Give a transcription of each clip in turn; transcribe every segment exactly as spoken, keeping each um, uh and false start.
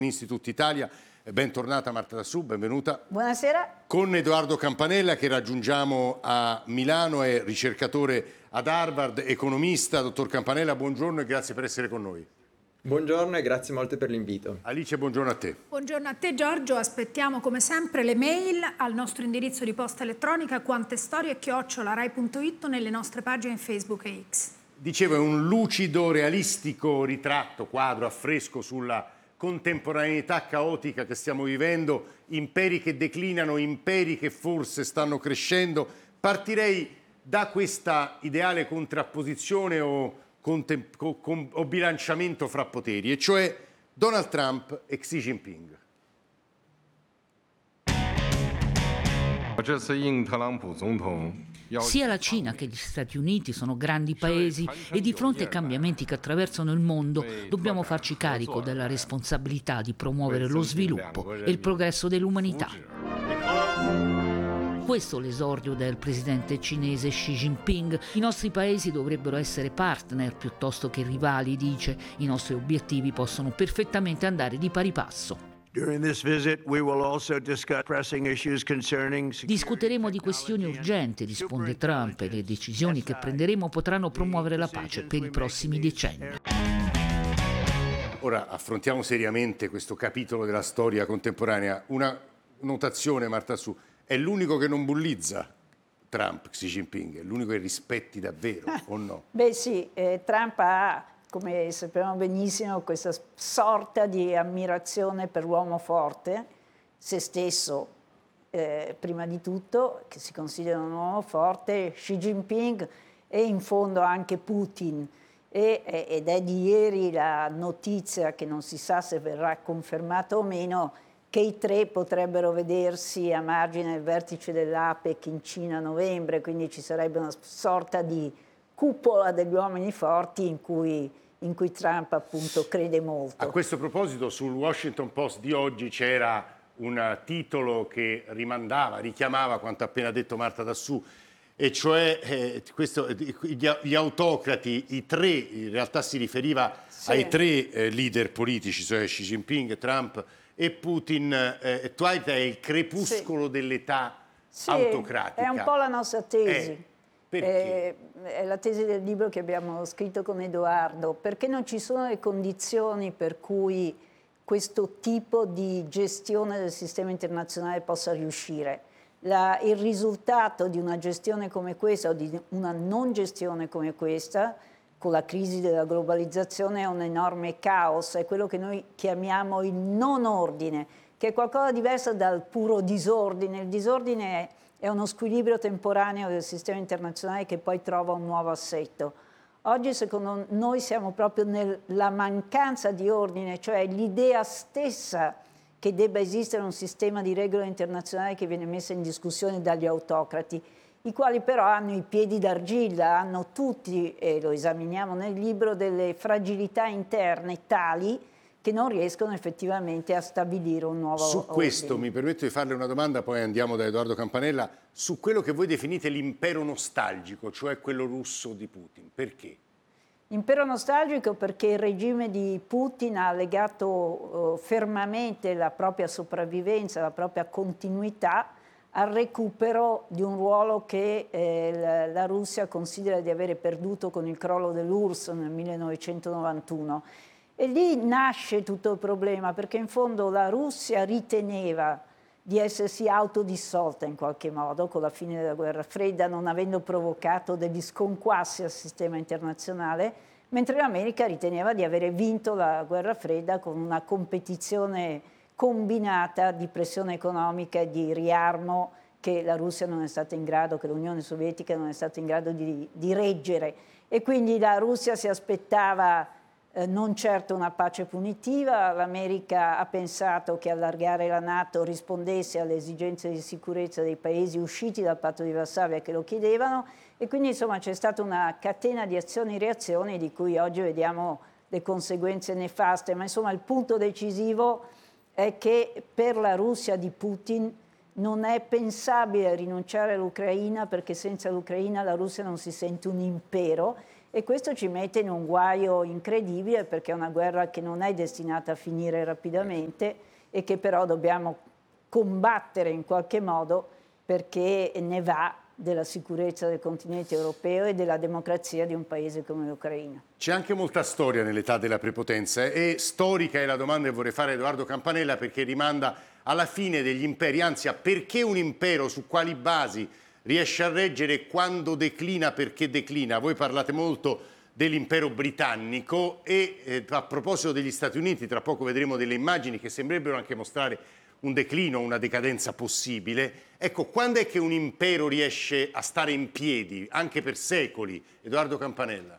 Institute Italia. Bentornata Marta Dassù, benvenuta. Buonasera. Con Edoardo Campanella, che raggiungiamo a Milano, è ricercatore ad Harvard, economista. Dottor Campanella, buongiorno e grazie per essere con noi. Buongiorno e grazie molte per l'invito. Alice, buongiorno a te. Buongiorno a te Giorgio, aspettiamo come sempre le mail al nostro indirizzo di posta elettronica quantestorie chiocciola rai punto it nelle nostre pagine Facebook e X. Dicevo, è un lucido, realistico ritratto, quadro, affresco sulla contemporaneità caotica che stiamo vivendo, imperi che declinano, imperi che forse stanno crescendo. Partirei da questa ideale contrapposizione o, contem- co- com- o bilanciamento fra poteri, e cioè Donald Trump e Xi Jinping. Sia la Cina che gli Stati Uniti sono grandi paesi e di fronte ai cambiamenti che attraversano il mondo dobbiamo farci carico della responsabilità di promuovere lo sviluppo e il progresso dell'umanità. Questo è l'esordio del presidente cinese Xi Jinping. I nostri paesi dovrebbero essere partner piuttosto che rivali, dice. I nostri obiettivi possono perfettamente andare di pari passo. Discuteremo di questioni urgenti, risponde Trump, e le decisioni che prenderemo potranno promuovere la pace per i prossimi decenni. Ora affrontiamo seriamente questo capitolo della storia contemporanea. Una notazione, Marta Dassù: è l'unico che non bullizza Trump, Xi Jinping, è l'unico che rispetti davvero, o no? Beh sì, eh, Trump ha, come sappiamo benissimo, questa sorta di ammirazione per l'uomo forte, se stesso eh, prima di tutto, che si considera un uomo forte, Xi Jinping e in fondo anche Putin. E, ed è di ieri la notizia, che non si sa se verrà confermata o meno, che i tre potrebbero vedersi a margine del vertice dell'APEC in Cina a novembre, quindi ci sarebbe una sorta di cupola degli uomini forti in cui, in cui Trump appunto crede molto. A questo proposito, sul Washington Post di oggi c'era un titolo che rimandava, richiamava quanto appena detto Marta Dassù, e cioè eh, questo, gli, gli autocrati, i tre, in realtà si riferiva sì. ai tre eh, leader politici, cioè Xi Jinping, Trump e Putin. Eh, Twilight è il crepuscolo sì. dell'età sì, autocratica. È un po' la nostra tesi. Eh, perché? Eh, è la tesi del libro che abbiamo scritto con Edoardo, perché non ci sono le condizioni per cui questo tipo di gestione del sistema internazionale possa riuscire. La, il risultato di una gestione come questa o di una non gestione come questa, con la crisi della globalizzazione, è un enorme caos, è quello che noi chiamiamo il non ordine, che è qualcosa diverso dal puro disordine. Il disordine è, è uno squilibrio temporaneo del sistema internazionale che poi trova un nuovo assetto. Oggi secondo noi siamo proprio nella mancanza di ordine, cioè l'idea stessa che debba esistere un sistema di regole internazionali che viene messa in discussione dagli autocrati, i quali però hanno i piedi d'argilla, hanno tutti, e lo esaminiamo nel libro, delle fragilità interne tali che non riescono effettivamente a stabilire un nuovo Su ordine. questo mi permetto di farle una domanda, poi andiamo da Edoardo Campanella, su quello che voi definite l'impero nostalgico, cioè quello russo di Putin. Perché? Impero nostalgico perché il regime di Putin ha legato uh, fermamente la propria sopravvivenza, la propria continuità al recupero di un ruolo che eh, la, la Russia considera di avere perduto con il crollo dell'U R S S nel millenovecentonovantuno. E lì nasce tutto il problema, perché in fondo la Russia riteneva di essersi autodissolta in qualche modo con la fine della guerra fredda, non avendo provocato degli sconquassi al sistema internazionale, mentre l'America riteneva di avere vinto la guerra fredda con una competizione combinata di pressione economica e di riarmo che la Russia non è stata in grado, che l'Unione Sovietica non è stata in grado di, di reggere. E quindi la Russia si aspettava Eh, non certo una pace punitiva. L'America ha pensato che allargare la NATO rispondesse alle esigenze di sicurezza dei paesi usciti dal patto di Varsavia che lo chiedevano, e quindi insomma c'è stata una catena di azioni e reazioni di cui oggi vediamo le conseguenze nefaste, ma insomma il punto decisivo è che per la Russia di Putin non è pensabile rinunciare all'Ucraina, perché senza l'Ucraina la Russia non si sente un impero. e questo ci mette in un guaio incredibile, perché è una guerra che non è destinata a finire rapidamente e che però dobbiamo combattere in qualche modo, perché ne va della sicurezza del continente europeo e della democrazia di un paese come l'Ucraina. C'è anche molta storia nell'età della prepotenza, e storica è la domanda che vorrei fare a Edoardo Campanella, perché rimanda alla fine degli imperi, anzi a perché un impero, su quali basi riesce a reggere, quando declina, perché declina. Voi parlate molto dell'impero britannico e eh, a proposito degli Stati Uniti, tra poco vedremo delle immagini che sembrerebbero anche mostrare un declino, una decadenza possibile. Ecco, quando è che un impero riesce a stare in piedi, anche per secoli? Edoardo Campanella.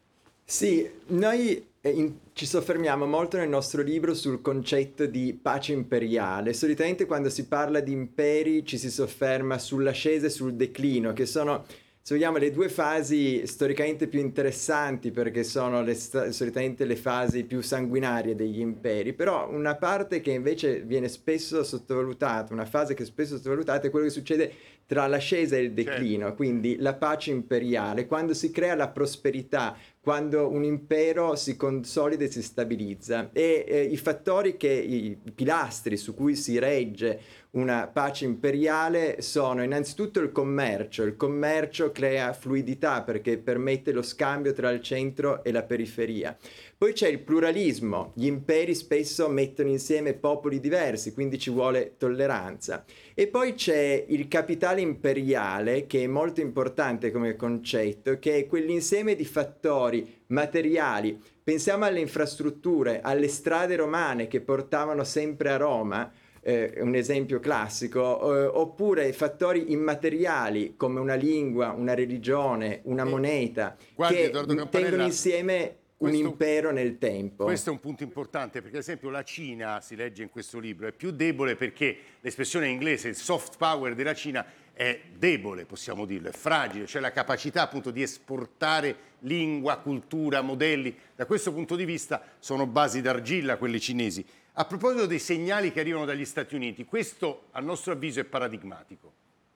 Sì, noi eh, in, ci soffermiamo molto nel nostro libro sul concetto di pace imperiale. Solitamente quando si parla di imperi ci si sofferma sull'ascesa e sul declino, che sono, se vogliamo, le due fasi storicamente più interessanti, perché sono le, solitamente le fasi più sanguinarie degli imperi. Però una parte che invece viene spesso sottovalutata, una fase che è spesso sottovalutata, è quello che succede tra l'ascesa e il declino, certo. Quindi la pace imperiale, quando si crea la prosperità, quando un impero si consolida e si stabilizza, e eh, i fattori che, i pilastri su cui si regge una pace imperiale sono innanzitutto il commercio. Il commercio crea fluidità perché permette lo scambio tra il centro e la periferia. Poi c'è il pluralismo, gli imperi spesso mettono insieme popoli diversi, quindi ci vuole tolleranza. E poi c'è il capitale imperiale, che è molto importante come concetto, che è quell'insieme di fattori materiali. Pensiamo alle infrastrutture, alle strade romane che portavano sempre a Roma, eh, un esempio classico, eh, oppure fattori immateriali come una lingua, una religione, una moneta, Guardi, che Edoardo tengono insieme un questo, impero nel tempo. Questo è un punto importante, perché ad esempio la Cina, si legge in questo libro, è più debole perché l'espressione inglese, il soft power della Cina, è debole, possiamo dirlo, è fragile, cioè la capacità appunto di esportare lingua, cultura, modelli. Da questo punto di vista sono basi d'argilla quelle cinesi. A proposito dei segnali che arrivano dagli Stati Uniti, questo a nostro avviso è paradigmatico.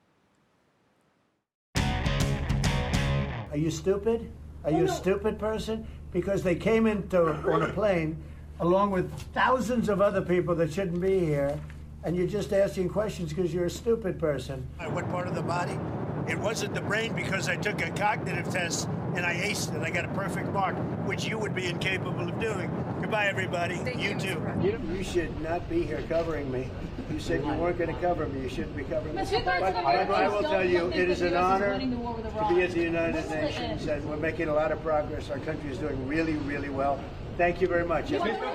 Are you stupid? Are you a stupid person? Because they came into on a plane along with thousands of other people that shouldn't be here, and you're just asking questions because you're a stupid person. What part of the body? It wasn't the brain, because I took a cognitive test and I aced it. I got a perfect mark, which you would be incapable of doing. Goodbye, everybody. Thank you, you too. You, you should not be here covering me. You said you weren't going to cover me. You shouldn't be covering me. But I, I will tell you, it is an honor to be at the United Nations, and we're making a lot of progress. Our country is doing really, really well. Thank you very much.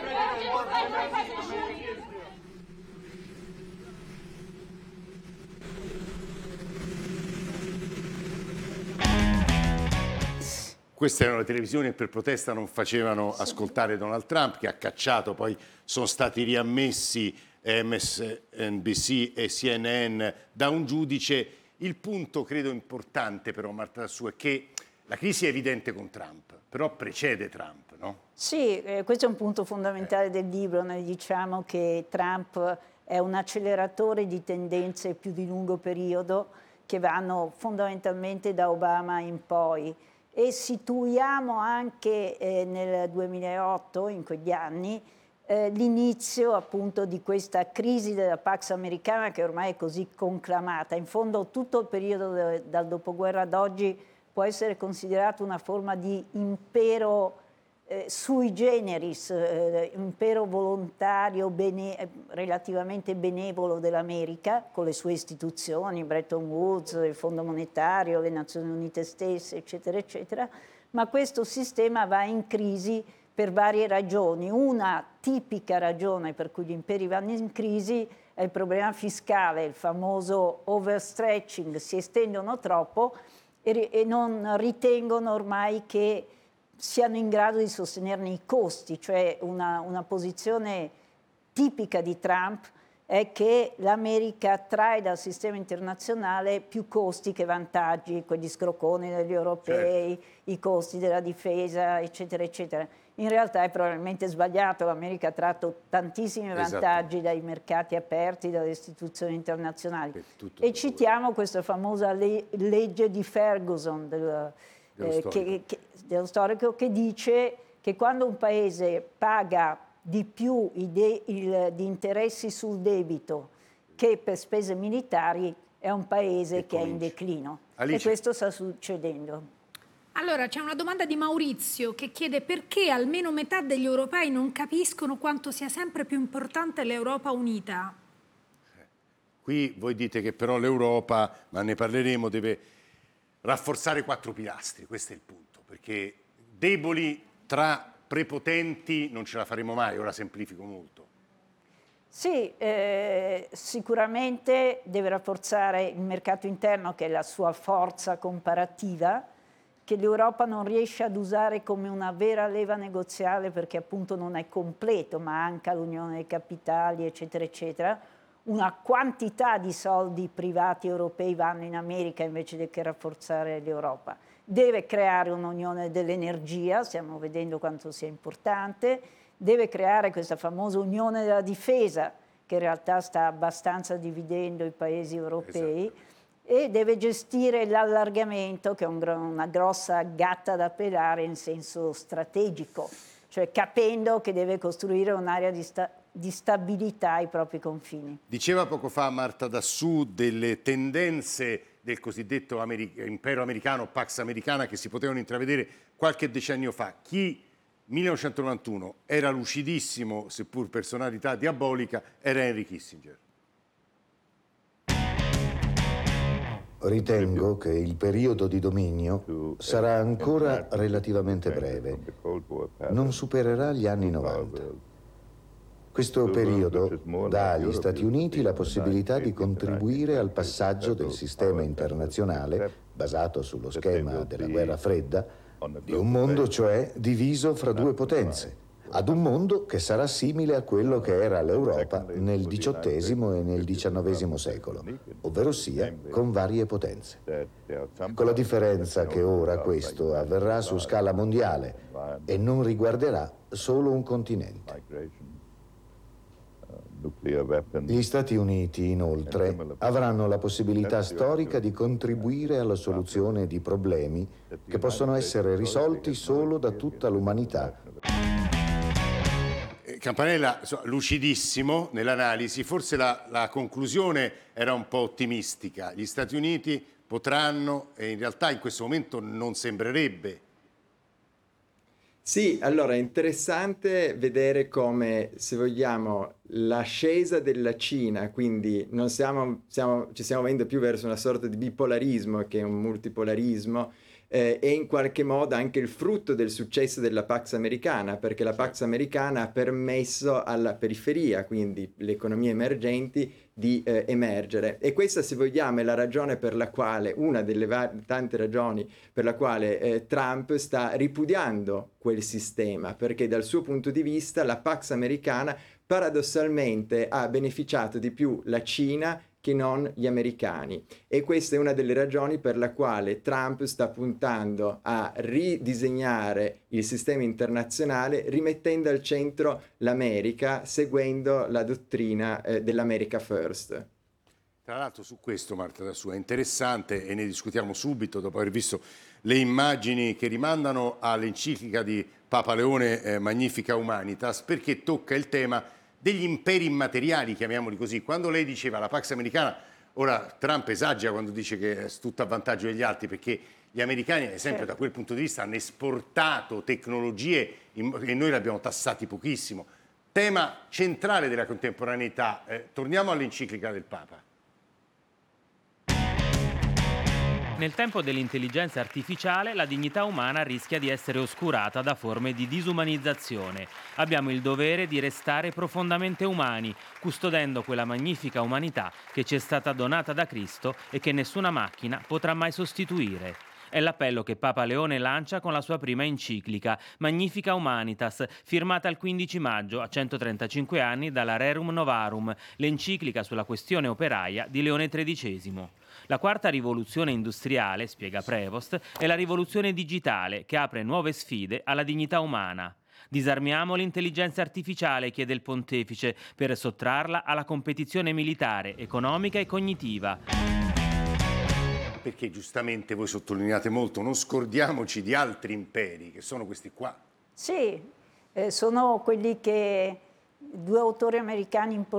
Queste erano le televisioni che per protesta non facevano ascoltare Donald Trump, che ha cacciato, poi sono stati riammessi M S N B C e C N N da un giudice. Il punto, credo, importante però, Marta Dassù, è che la crisi è evidente con Trump, però precede Trump, no? Sì, eh, questo è un punto fondamentale del libro. Noi diciamo che Trump è un acceleratore di tendenze più di lungo periodo che vanno fondamentalmente da Obama in poi. E situiamo anche eh, nel duemilaotto, in quegli anni, eh, l'inizio appunto di questa crisi della Pax Americana, che ormai è così conclamata. In fondo tutto il periodo de, dal dopoguerra ad oggi può essere considerato una forma di impero eh, sui generis, eh, impero volontario bene, relativamente benevolo dell'America, con le sue istituzioni, Bretton Woods, il Fondo Monetario, le Nazioni Unite stesse, eccetera, eccetera, ma questo sistema va in crisi per varie ragioni. Una tipica ragione per cui gli imperi vanno in crisi è il problema fiscale, il famoso overstretching, si estendono troppo e, e non ritengono ormai che siano in grado di sostenerne i costi, cioè una, una posizione tipica di Trump è che l'America trae dal sistema internazionale più costi che vantaggi, quegli scrocconi degli europei, certo. I costi della difesa, eccetera, eccetera. In realtà è probabilmente sbagliato, l'America ha tratto tantissimi vantaggi esatto. dai mercati aperti, dalle istituzioni internazionali. E citiamo questa famosa le- legge di Ferguson, del, eh, che, che, dello storico, che dice che quando un paese paga di più i de- il, di interessi sul debito che per spese militari è un paese che, che è in declino. Alice. E questo sta succedendo. Allora, c'è una domanda di Maurizio che chiede perché almeno metà degli europei non capiscono quanto sia sempre più importante l'Europa unita. Qui voi dite che però l'Europa, ma ne parleremo, deve rafforzare quattro pilastri, questo è il punto, perché deboli tra prepotenti non ce la faremo mai, ora semplifico molto. Sì, eh, sicuramente deve rafforzare il mercato interno, che è la sua forza comparativa, che l'Europa non riesce ad usare come una vera leva negoziale perché appunto non è completo, manca l'unione dei capitali, eccetera, eccetera. Una quantità di soldi privati europei vanno in America invece che rafforzare l'Europa. Deve creare un'unione dell'energia, stiamo vedendo quanto sia importante, deve creare questa famosa unione della difesa, che in realtà sta abbastanza dividendo i paesi europei, esatto. E deve gestire l'allargamento, che è un, una grossa gatta da pelare in senso strategico, cioè capendo che deve costruire un'area di, sta, di stabilità ai propri confini. Diceva poco fa Marta Dassù delle tendenze del cosiddetto America, impero americano, Pax Americana, che si potevano intravedere qualche decennio fa. Chi millenovecentonovantuno era lucidissimo, seppur personalità diabolica, era Henry Kissinger. Ritengo che il periodo di dominio sarà ancora relativamente breve, non supererà gli anni novanta. Questo periodo dà agli Stati Uniti la possibilità di contribuire al passaggio del sistema internazionale, basato sullo schema della guerra fredda, di un mondo cioè diviso fra due potenze, ad un mondo che sarà simile a quello che era l'Europa nel diciottesimo e nel diciannovesimo secolo, ovvero sia con varie potenze. Con la differenza che ora questo avverrà su scala mondiale e non riguarderà solo un continente. Gli Stati Uniti, inoltre, avranno la possibilità storica di contribuire alla soluzione di problemi che possono essere risolti solo da tutta l'umanità. Campanella, lucidissimo nell'analisi, forse la, la conclusione era un po' ottimistica. Gli Stati Uniti potranno, e in realtà in questo momento non sembrerebbe. Sì, allora è interessante vedere come, se vogliamo, l'ascesa della Cina, quindi non siamo, siamo, ci stiamo avendo più verso una sorta di bipolarismo che un multipolarismo, eh, è in qualche modo anche il frutto del successo della Pax Americana, perché la Pax Americana ha permesso alla periferia, quindi le economie emergenti, di eh, emergere. E questa, se vogliamo, è la ragione per la quale, una delle va- tante ragioni per la quale eh, Trump sta ripudiando quel sistema, perché dal suo punto di vista la Pax Americana paradossalmente ha beneficiato di più la Cina che non gli americani, e questa è una delle ragioni per la quale Trump sta puntando a ridisegnare il sistema internazionale, rimettendo al centro l'America, seguendo la dottrina eh, dell'America First. Tra l'altro su questo, Marta Dassù, è interessante, e ne discutiamo subito dopo aver visto le immagini che rimandano all'enciclica di Papa Leone eh, Magnifica Humanitas, perché tocca il tema degli imperi immateriali, chiamiamoli così. Quando lei diceva la Pax Americana, ora Trump esagera quando dice che è tutto a vantaggio degli altri, perché gli americani, ad esempio, da quel punto di vista hanno esportato tecnologie e noi li abbiamo tassati pochissimo. Tema centrale della contemporaneità. Eh, torniamo all'enciclica del Papa. Nel tempo dell'intelligenza artificiale la dignità umana rischia di essere oscurata da forme di disumanizzazione. Abbiamo il dovere di restare profondamente umani, custodendo quella magnifica umanità che ci è stata donata da Cristo e che nessuna macchina potrà mai sostituire. È l'appello che Papa Leone lancia con la sua prima enciclica, Magnifica Humanitas, firmata il quindici maggio, a centotrentacinque anni, dalla Rerum Novarum, l'enciclica sulla questione operaia di Leone tredicesimo. La quarta rivoluzione industriale, spiega Prevost, è la rivoluzione digitale che apre nuove sfide alla dignità umana. Disarmiamo l'intelligenza artificiale, chiede il pontefice, per sottrarla alla competizione militare, economica e cognitiva. perché giustamente voi sottolineate molto, non scordiamoci di altri imperi, che sono questi qua. Sì, eh, sono quelli che due autori americani importanti